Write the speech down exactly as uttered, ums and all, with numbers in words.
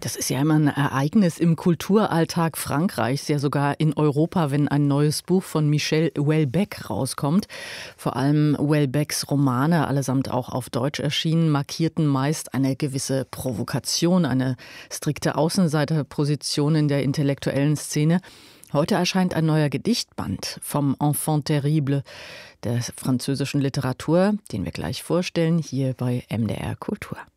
Das ist ja immer ein Ereignis im Kulturalltag Frankreichs, ja sogar in Europa, wenn ein neues Buch von Michel Houellebecq rauskommt. Vor allem Houellebecqs Romane, allesamt auch auf Deutsch erschienen, markierten meist eine gewisse Provokation, eine strikte Außenseiterposition in der intellektuellen Szene. Heute erscheint ein neuer Gedichtband vom Enfant terrible der französischen Literatur, den wir gleich vorstellen, hier bei M D R Kultur.